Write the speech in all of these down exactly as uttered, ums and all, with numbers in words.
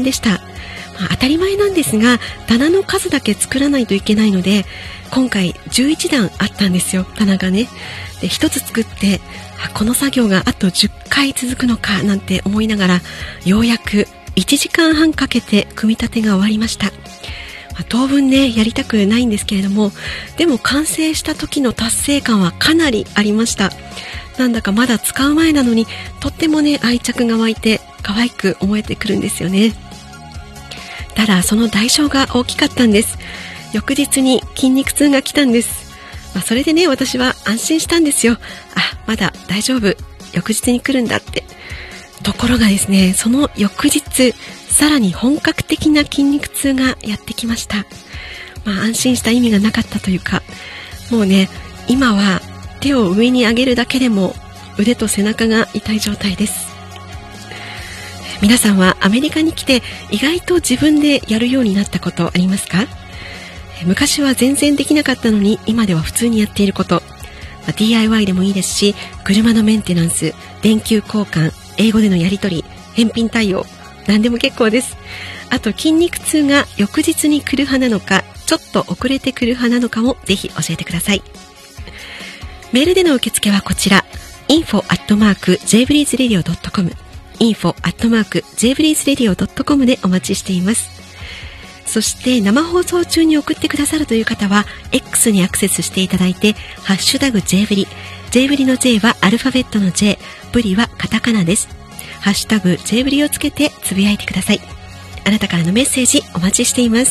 でした。まあ、当たり前なんですが、棚の数だけ作らないといけないので、今回じゅういちだんあったんですよ、棚がね。で、ひとつ作って、この作業があとじゅっかい続くのかなんて思いながら、ようやくいちじかんはんかけて組み立てが終わりました。まあ、当分ねやりたくないんですけれども、でも完成した時の達成感はかなりありました。なんだかまだ使う前なのにとってもね愛着が湧いて可愛く思えてくるんですよね。ただその代償が大きかったんです。翌日に筋肉痛が来たんです。まあ、それでね私は安心したんですよ。あ、まだ大丈夫、翌日に来るんだって。ところがですね、その翌日さらに本格的な筋肉痛がやってきました。まあ安心した意味がなかったというか、もうね今は手を上に上げるだけでも腕と背中が痛い状態です。皆さんはアメリカに来て意外と自分でやるようになったことありますか？昔は全然できなかったのに今では普通にやっていること、まあ、ディーアイワイ でもいいですし、車のメンテナンス、電球交換、英語でのやり取り、返品対応、何でも結構です。あと筋肉痛が翌日に来る派なのか、ちょっと遅れてくる派なのかもぜひ教えてください。メールでの受付はこちら、インフォ アットマーク ジェイブリーズレディオ ドットコム インフォ アットマーク ジェイブリーズレディオ ドットコム でお待ちしています。そして生放送中に送ってくださるという方は X にアクセスしていただいて、ハッシュタグ J ブリ、 J ブリの J はアルファベットの J、 ブリはカタカナです。ハッシュタグ J ブリをつけてつぶやいてください。あなたからのメッセージお待ちしています。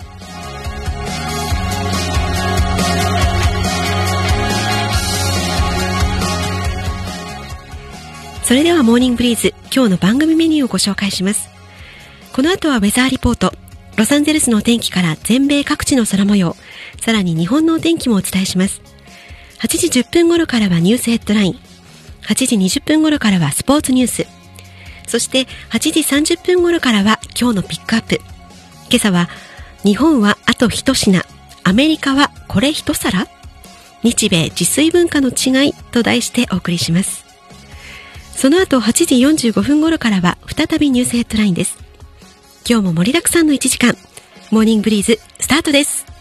それではモーニングブリーズ、今日の番組メニューをご紹介します。この後はウェザーリポート、ロサンゼルスのお天気から全米各地の空模様、さらに日本のお天気もお伝えします。はちじじゅっぷん頃からはニュースヘッドライン、はちじにじゅっぷん頃からはスポーツニュース、そしてはちじさんじゅっぷん頃からは今日のピックアップ。今朝は日本はあと一品、アメリカはこれ一皿、日米自炊文化の違いと題してお送りします。その後はちじよんじゅうごふん頃からは再びニュースヘッドラインです。今日も盛りだくさんのいちじかん、モーニングブリーズスタートです。